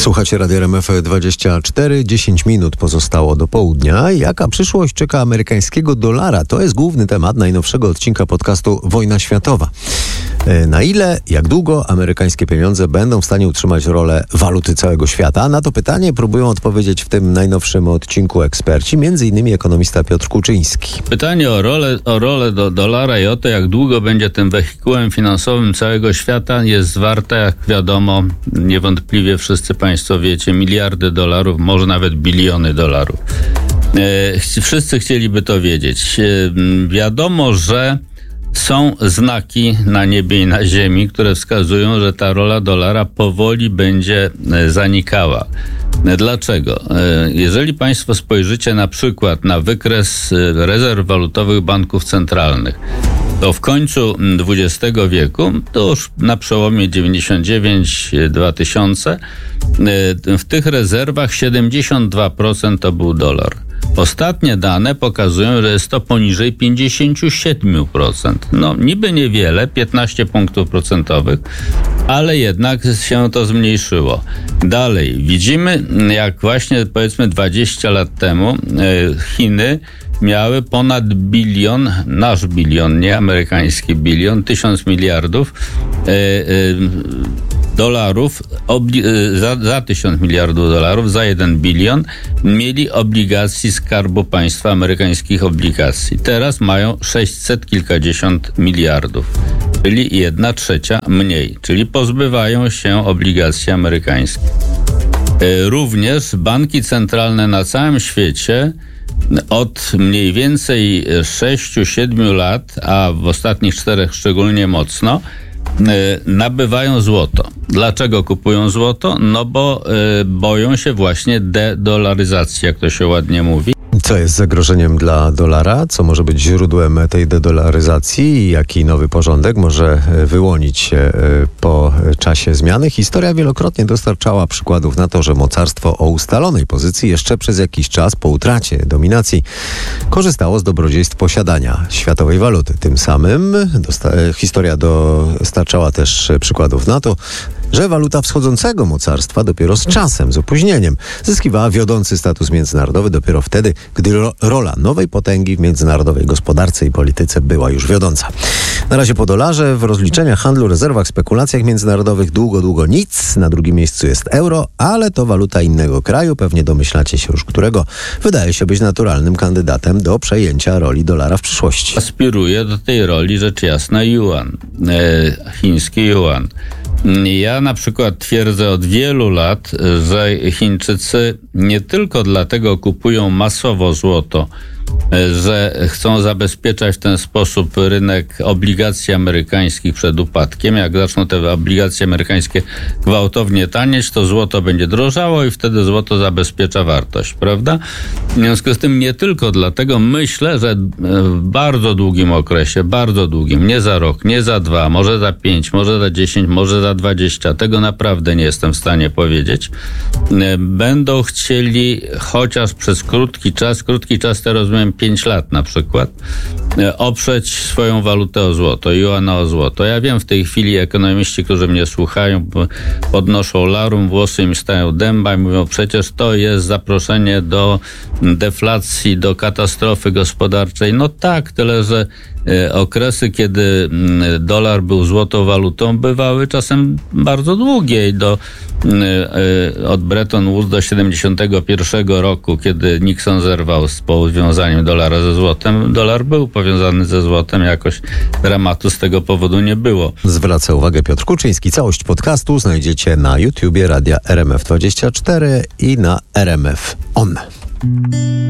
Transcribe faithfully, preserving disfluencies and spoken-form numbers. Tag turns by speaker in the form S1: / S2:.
S1: Słuchacie Radia R M F dwadzieścia cztery, dziesięć minut pozostało do południa. Jaka przyszłość czeka amerykańskiego dolara? To jest główny temat najnowszego odcinka podcastu Wojna Światowa. Na ile, jak długo amerykańskie pieniądze będą w stanie utrzymać rolę waluty całego świata? Na to pytanie próbują odpowiedzieć w tym najnowszym odcinku eksperci, między innymi ekonomista Piotr Kuczyński.
S2: Pytanie o rolę, o rolę do dolara i o to, jak długo będzie tym wehikułem finansowym całego świata, jest warte, jak wiadomo, niewątpliwie wszyscy Państwo wiecie, miliardy dolarów, może nawet biliony dolarów. E, wszyscy chcieliby to wiedzieć. E, wiadomo, że są znaki na niebie i na ziemi, które wskazują, że ta rola dolara powoli będzie zanikała. Dlaczego? Jeżeli Państwo spojrzycie na przykład na wykres rezerw walutowych banków centralnych, to w końcu dwudziestego wieku, to już na przełomie dziewięćdziesiąt dziewięć dwa tysiące, w tych rezerwach siedemdziesiąt dwa procent to był dolar. Ostatnie dane pokazują, że jest to poniżej pięćdziesiąt siedem procent. No niby niewiele, piętnaście punktów procentowych, ale jednak się to zmniejszyło. Dalej, widzimy, jak właśnie powiedzmy dwadzieścia lat temu Chiny miały ponad bilion, nasz bilion, nie amerykański bilion, tysiąc miliardów e, e, dolarów, obli- za, za tysiąc miliardów dolarów, za jeden bilion mieli obligacji Skarbu Państwa, amerykańskich obligacji. Teraz mają sześćset kilkadziesiąt miliardów, czyli jedna trzecia mniej, czyli pozbywają się obligacji amerykańskich. E, również banki centralne na całym świecie od mniej więcej sześciu siedmiu lat, a w ostatnich czterech szczególnie mocno, nabywają złoto. Dlaczego kupują złoto? No bo y, boją się właśnie dedolaryzacji, jak to się ładnie mówi.
S1: Co jest zagrożeniem dla dolara? Co może być źródłem tej dedolaryzacji i jaki nowy porządek może wyłonić się po czasie zmiany? Historia wielokrotnie dostarczała przykładów na to, że mocarstwo o ustalonej pozycji jeszcze przez jakiś czas po utracie dominacji korzystało z dobrodziejstw posiadania światowej waluty. Tym samym dosta- historia dostarczała też przykładów na to, że waluta wschodzącego mocarstwa dopiero z czasem, z opóźnieniem, zyskiwała wiodący status międzynarodowy dopiero wtedy, gdy ro- rola nowej potęgi w międzynarodowej gospodarce i polityce była już wiodąca. Na razie po dolarze w rozliczeniach, handlu, rezerwach, spekulacjach międzynarodowych długo, długo nic. Na drugim miejscu jest euro, ale to waluta innego kraju, pewnie domyślacie się już którego, wydaje się być naturalnym kandydatem do przejęcia roli dolara w przyszłości.
S2: Aspiruje do tej roli rzecz jasna juan, e, chiński juan. Ja na przykład twierdzę od wielu lat, że Chińczycy nie tylko dlatego kupują masowo złoto, że chcą zabezpieczać w ten sposób rynek obligacji amerykańskich przed upadkiem. Jak zaczną te obligacje amerykańskie gwałtownie tanieć, to złoto będzie drożało i wtedy złoto zabezpiecza wartość, prawda? W związku z tym nie tylko dlatego myślę, że w bardzo długim okresie, bardzo długim, nie za rok, nie za dwa, może za pięć, może za dziesięć, może za dwadzieścia, tego naprawdę nie jestem w stanie powiedzieć, będą chcieli chociaż przez krótki czas, krótki czas to rozumiem pięć lat na przykład, oprzeć swoją walutę o złoto, juana o złoto. Ja wiem, w tej chwili ekonomiści, którzy mnie słuchają, podnoszą larum, włosy im stają dęba i mówią, przecież to jest zaproszenie do deflacji, do katastrofy gospodarczej. No tak, tyle że okresy, kiedy dolar był złotą walutą, bywały czasem bardzo długie i do, od Bretton Woods do siedemdziesiątego pierwszego roku, kiedy Nixon zerwał z powiązaniem dolara ze złotem, dolar był powiązany ze złotem, jakoś dramatu z tego powodu nie było.
S1: Zwraca uwagę Piotr Kuczyński. Całość podcastu znajdziecie na YouTubie Radia R M F dwadzieścia cztery i na R M F On.